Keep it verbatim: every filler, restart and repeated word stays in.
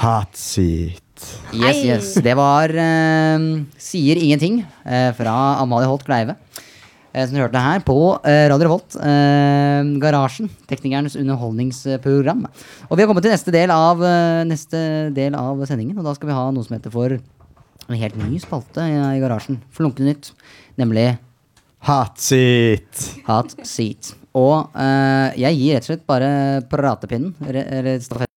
Hot seat. Yes, yes. Det var uh, Sier ingenting uh, fra Amalie Holt Kleive. Uh, som du hørte her på uh, Radio Revolt. Uh, Garasjen, teknikernes underholdningsprogram. Og vi har kommet til neste del av uh, Neste del av sendingen. Og da skal vi ha noe som heter for en helt ny spalte i, i Garasjen. Flunkende nytt. Nemlig Hot seat. Hot seat. Og uh, jeg gir rett og slett bare pratepinnen. Eller stafett